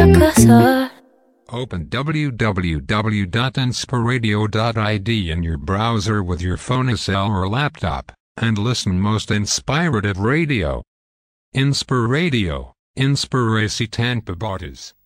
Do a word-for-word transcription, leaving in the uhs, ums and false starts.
casa. Open w w w dot inspiradio dot I D in your browser with your phone, cell or laptop, and listen most inspirative radio. Inspiradio, Inspiracy Tanpa Botas.